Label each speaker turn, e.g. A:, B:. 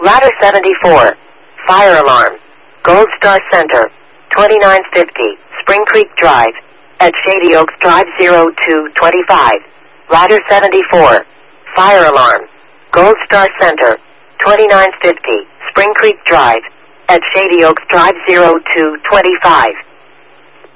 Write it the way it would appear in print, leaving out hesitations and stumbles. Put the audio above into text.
A: Ladder 74. Fire alarm. Gold Star Center. 2950 Spring Creek Drive. At Shady Oaks Drive 0225. Ladder 74. Fire alarm. Gold Star Center. 2950 Spring Creek Drive. At Shady Oaks Drive 0225.